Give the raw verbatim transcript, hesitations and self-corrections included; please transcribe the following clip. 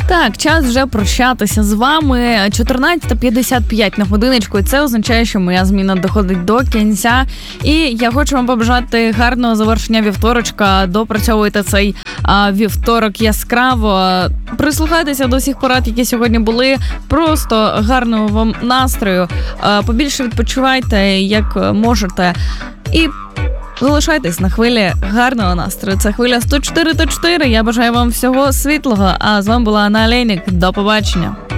Так, час вже прощатися з вами. чотирнадцята п'ятдесят п'ять на годиночку, і це означає, що моя зміна доходить до кінця. І я хочу вам побажати гарного завершення вівторочка. Допрацьовуйте цей а, вівторок яскраво. Прислухайтеся до всіх порад, які сьогодні були. Просто гарного вам настрою. А, побільше відпочивайте, як можете. І залишайтесь на хвилі гарного настрою. Це хвиля сто чотири точка чотири. Я бажаю вам всього світлого. А з вами була Анна Олейник. До побачення.